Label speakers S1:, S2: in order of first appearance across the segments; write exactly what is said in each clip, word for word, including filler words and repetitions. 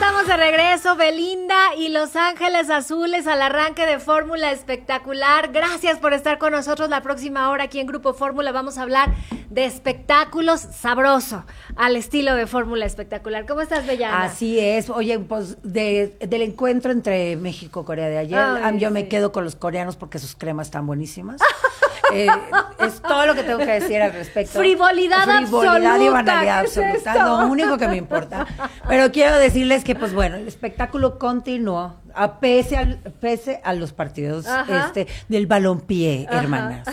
S1: estamos de regreso, Belinda y Los Ángeles Azules al arranque de Fórmula Espectacular. Gracias por estar con nosotros. La próxima hora aquí en Grupo Fórmula vamos a hablar de espectáculos sabroso al estilo de Fórmula Espectacular. ¿Cómo estás, Bellana?
S2: Así es. Oye, pues de, del encuentro entre México y Corea de ayer, Ay, yo sí. me quedo con los coreanos porque sus cremas están buenísimas. eh, es todo lo que tengo que decir al respecto.
S1: Frivolidad,
S2: Frivolidad
S1: absoluta.
S2: y banalidad absoluta. Es lo único que me importa. Pero quiero decirles que, pues bueno, el espectáculo continuó, a pese, al, pese a los partidos este, del balompié, Ajá. hermanas.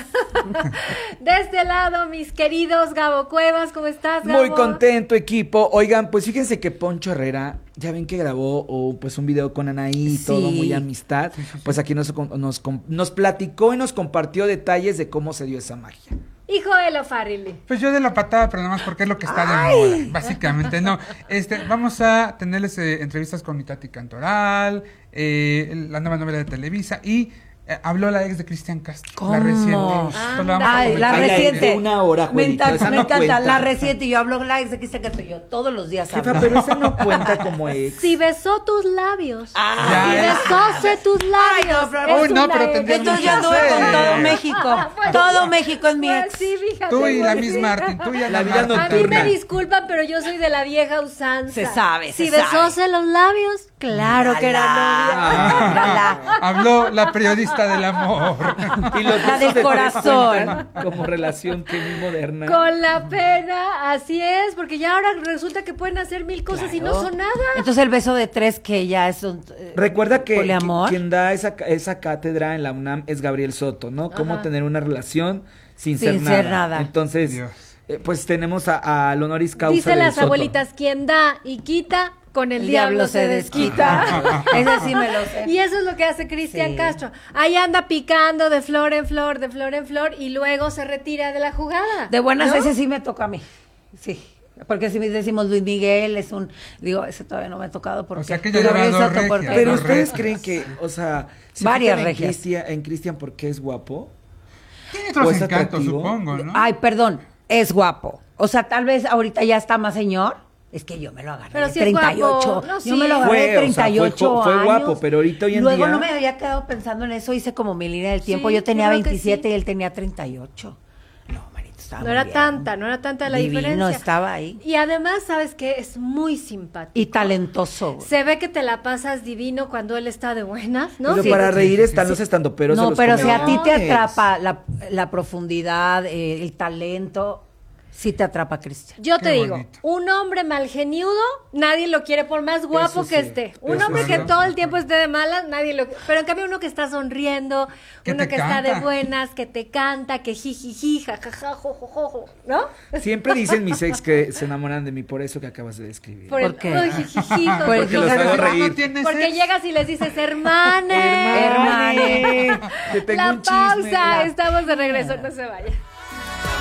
S1: De este lado, mis queridos Gabo Cuevas, ¿cómo estás, Gabo?
S3: Muy contento, equipo. Oigan, pues fíjense que Poncho Herrera, ya ven que grabó oh, pues un video con Anaí y sí. todo, muy amistad. Pues aquí nos, nos, nos platicó y nos compartió detalles de cómo se dio esa magia.
S1: Hijo de lo Farrelly.
S4: Pues yo de la patada, pero nada más porque es lo que está Ay. de moda, básicamente. No, este, vamos a tenerles eh, entrevistas con Itati Cantoral, eh, la nueva novela de Televisa y eh, habló la ex de Cristian Castro.
S2: ¿Cómo?
S4: La reciente.
S2: Pues la, Ay, la reciente.
S3: Una hora,
S2: me encanta,
S3: no
S2: me encanta.
S3: Cuenta.
S2: La reciente, yo hablo la ex de Cristian Castro, yo todos los días hablo.
S3: Jefa, pero esa no cuenta como ex.
S1: Si besó tus labios.
S2: Ah,
S1: si besóse tus labios.
S2: Ay, no, pero,
S4: Uy, no, pero tendría
S2: Entonces yo anduve con todo México.
S1: Ah, bueno,
S2: todo México es mi
S1: pues
S2: ex.
S1: Sí, fíjate,
S4: tú y la
S1: pues
S4: Miss
S1: sí.
S4: Martin, tú y la,
S3: La vida
S4: Martin.
S1: A mí me disculpan, pero yo soy de la vieja usanza.
S2: Se sabe,
S1: Si
S2: se
S1: besóse
S2: sabe.
S1: los labios, claro
S2: La,
S1: que era
S2: la.
S1: novia.
S2: La, la.
S4: Habló la periodista del amor.
S3: Y los
S2: La del
S3: besos de
S2: corazón.
S3: tres cuentan como relación que muy moderna.
S1: Con la pena, así es, porque ya ahora resulta que pueden hacer mil cosas y no son nada.
S2: Entonces el beso de tres que ya es un eh,
S3: Recuerda que, que
S2: poliamor.
S3: quien da esa, esa cátedra en la UNAM es Gabriel Soto, ¿no? Cómo
S1: Ajá.
S3: tener una relación sin,
S2: Sin
S3: ser, nada.
S2: ser nada.
S3: Entonces, eh, pues tenemos a, a honoris causa
S1: Dice
S3: del
S1: las
S3: Soto.
S1: abuelitas, quien da y quita, con el,
S2: El
S1: diablo,
S2: diablo
S1: se
S2: se
S1: desquita.
S2: Ese sí me lo sé.
S1: Y eso es lo que hace Cristian
S2: Sí.
S1: Castro. Ahí anda picando de flor en flor, de flor en flor, y luego se retira de la jugada.
S2: De buenas,
S1: ¿no?
S2: ese sí me toca a mí. Sí. Porque si decimos Luis Miguel es un, digo, ese todavía no me ha tocado porque
S4: O sea que ya
S2: pero
S4: lleva
S2: Gabriel
S4: dos
S2: Soto,
S4: regias,
S2: porque-
S3: Pero
S4: Los
S3: ustedes
S4: retos.
S3: creen que, o sea, ¿se
S2: Varias
S3: fijan en
S2: regias.
S3: Cristian, en Cristian porque es guapo?
S4: Tiene
S3: ¿O
S4: otros
S3: es
S4: encantos,
S3: atractivo?
S4: supongo, ¿no?
S2: Ay, perdón, es guapo. O sea, tal vez ahorita ya está más señor. Es que yo me lo agarré
S1: Pero
S2: de
S1: sí es
S2: treinta y ocho.
S1: guapo. No, sí.
S2: Yo me lo agarré
S3: Fue,
S2: de
S3: o sea,
S2: treinta y ocho
S3: fue- fue
S2: años.
S3: guapo, pero ahorita hoy en
S2: Luego
S3: día-
S2: no me había quedado pensando en eso, hice como mi línea del tiempo.
S1: Sí,
S2: yo tenía
S1: yo creo que
S2: veintisiete
S1: sí.
S2: y él tenía treinta y ocho. No, manito, estaba
S1: No
S2: muy
S1: era
S2: bien.
S1: tanta, no era tanta la
S2: Divino,
S1: diferencia.
S2: estaba ahí.
S1: Y además, ¿sabes qué? Es muy simpático.
S2: Y talentoso. güey.
S1: Se ve que te la pasas divino cuando él está de buenas, ¿no?
S3: Pero
S1: Sí.
S3: para reír están los estandoperos.
S2: No,
S3: de los
S2: pero si a ti te
S3: comediantes.
S2: atrapa la, la profundidad, eh, el talento, sí te atrapa, Cristian.
S1: Yo
S4: Qué
S1: te digo,
S4: bonito.
S1: un hombre malgeniudo, nadie lo quiere por más guapo
S3: Eso
S1: que
S3: sí,
S1: esté. Un
S3: eso
S1: hombre
S4: sí.
S1: que todo el tiempo esté de malas, nadie lo... Pero en cambio uno que está sonriendo,
S4: Que
S1: uno
S4: te
S1: que está de
S4: canta.
S1: buenas, que te canta, que jijiji, jajaja, jojojojo, ¿no?
S3: Siempre dicen mis ex que se enamoran de mí por eso que acabas de describir.
S1: Por
S2: ¿Por
S1: el,
S2: qué?
S1: Ay, jijiji,
S2: Por el
S3: Porque los
S2: Claro,
S3: hago
S2: no
S3: reír.
S4: ¿No tienes
S1: Porque
S4: ex?
S1: llegas y les dices, hermane,
S3: Hermane, te tengo
S1: La
S3: un chisme.
S1: pausa,
S3: La-
S1: estamos de regreso, no se vayan.